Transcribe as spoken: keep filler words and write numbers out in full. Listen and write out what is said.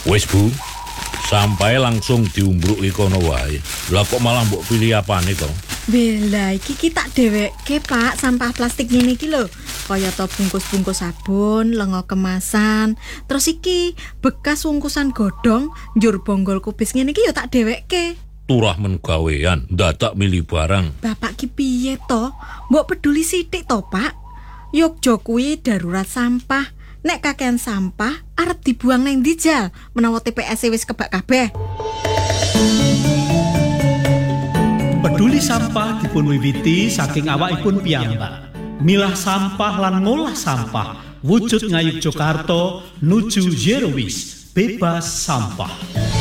Wis Bu, sampai langsung diumbruki kono wae. Lah kok malah mbok pilih apane to? Bela iki ki tak dhewekke, Pak, sampah plastik ngene iki lho. Kaya to bungkus-bungkus sabun, lenga kemasan, terus iki bekas wungkusan godhong, njur bonggol kubis ngene iki ya tak dhewekke. Turah men gawean, dadak milih barang. Bapak ki piye to? Mbok peduli sithik to, Pak? Yogja kuwi darurat sampah. Nek kakean sampah arep dibuang nang dijal menawa T P S wis kebak kabeh. Peduli sampah dipun wiwiti saking awakipun piyambak. Milah sampah lan ngolah sampah. Wujud ngayuh Jakarta nuju zero waste, bebas sampah.